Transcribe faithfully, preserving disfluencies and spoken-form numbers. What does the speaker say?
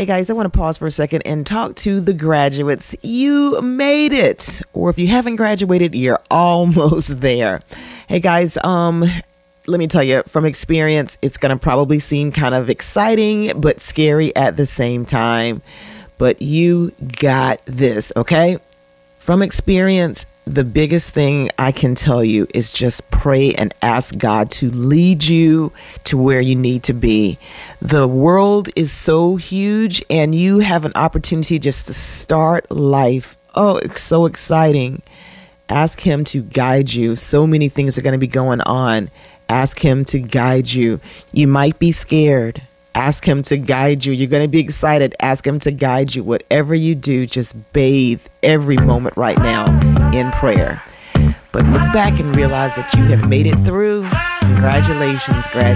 Hey guys, I want to pause for a second and talk to the graduates. You made it. Or if you haven't graduated, you're almost there. Hey guys, um, let me tell you from experience, it's going to probably seem kind of exciting, but scary at the same time. But you got this, okay? From experience, the biggest thing I can tell you is just pray and ask God to lead you to where you need to be. The world is so huge and you have an opportunity just to start life. Oh, it's so exciting. Ask him to guide you. So many things are going to be going on. Ask him to guide you. You might be scared. Ask him to guide you. You're going to be excited. Ask him to guide you. Whatever you do, just bathe every moment right now in prayer. But look back and realize that you have made it through. Congratulations, grad.